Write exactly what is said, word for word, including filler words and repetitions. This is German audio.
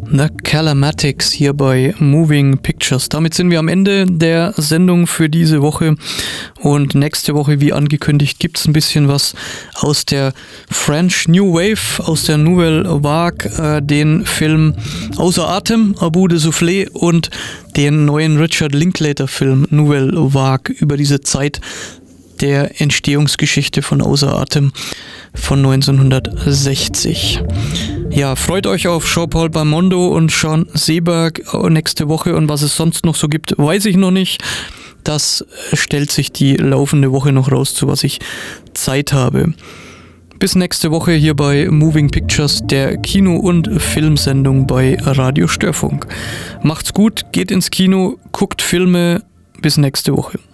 The Calamatics hier bei Moving Pictures. Damit sind wir am Ende der Sendung für diese Woche und nächste Woche, wie angekündigt, gibt es ein bisschen was aus der French New Wave, aus der Nouvelle Vague, äh, den Film Außer Atem, À bout de souffler und den neuen Richard Linklater Film Nouvelle Vague über diese Zeit der Entstehungsgeschichte von Außer Atem von neunzehnhundertsechzig. Ja, freut euch auf Jean-Paul Belmondo und Sean Seberg nächste Woche und was es sonst noch so gibt, weiß ich noch nicht. Das stellt sich die laufende Woche noch raus, zu was ich Zeit habe. Bis nächste Woche hier bei Moving Pictures, der Kino- und Filmsendung bei Radio Störfunk. Macht's gut, geht ins Kino, guckt Filme, bis nächste Woche.